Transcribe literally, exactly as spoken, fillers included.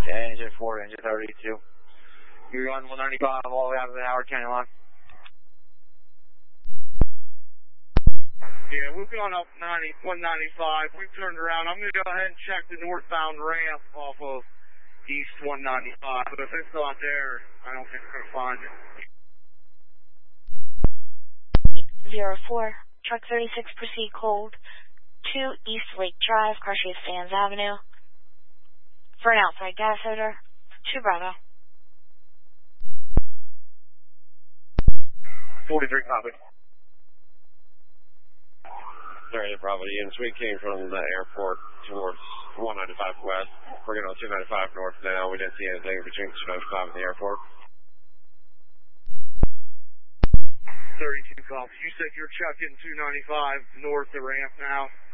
Engine four, engine thirty-two. You're on one ninety-five all the way out of the Howard County line. Yeah, we've gone up ninety, one ninety-five. We've turned around. I'm going to go ahead and check the northbound ramp off of East one ninety-five. But if it's not there, I don't think we're going to find it. Zero four, truck thirty-six, proceed cold. Two East Lake Drive, Cartier Sands Avenue. For an outside gas odor. Two Bravo. forty-three copy. Sorry, Bravo units. We came from the airport towards one ninety-five west. We're going on two ninety-five north now. We didn't see anything between two ninety-five and the airport. thirty-two copies. You said you're checking two ninety-five north the ramp now?